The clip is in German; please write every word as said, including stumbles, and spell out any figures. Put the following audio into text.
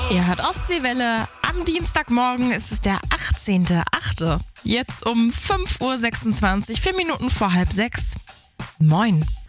Ihr hört Ostseewelle. Am Dienstagmorgen ist es der achtzehnter achte Jetzt um fünf Uhr sechsundzwanzig, vier Minuten vor halb sechs. Moin.